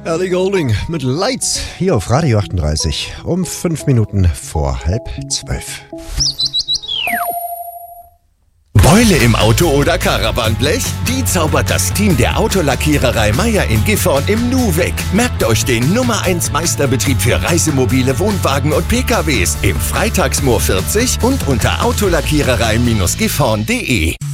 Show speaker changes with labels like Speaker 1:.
Speaker 1: Ellie Goulding mit Lights hier auf Radio 38 um 5 Minuten vor 11:30.
Speaker 2: Beule im Auto oder Caravanblech? Die zaubert das Team der Autolackiererei Meier in Gifhorn im Nu weg. Merkt euch den Nummer 1 Meisterbetrieb für Reisemobile, Wohnwagen und PKWs im Freitagsmoor 40 und unter autolackiererei-gifhorn.de.